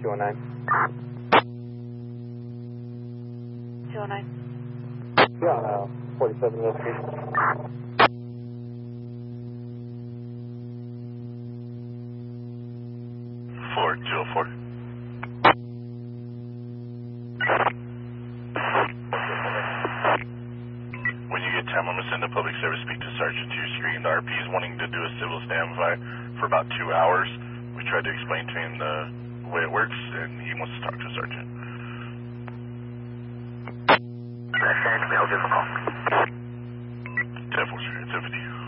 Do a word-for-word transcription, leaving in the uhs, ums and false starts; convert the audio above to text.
two oh nine. two oh nine. Yeah, uh, forty-seven West Street. four two oh four. When you get time, I'm going to send a public service speak to Sergeant to your screen. The R P is wanting to do a civil standby for about two hours. We tried to explain to him the way it works, and he wants to talk to a sergeant. I'll give him a call. ten four, sir. It's over to you.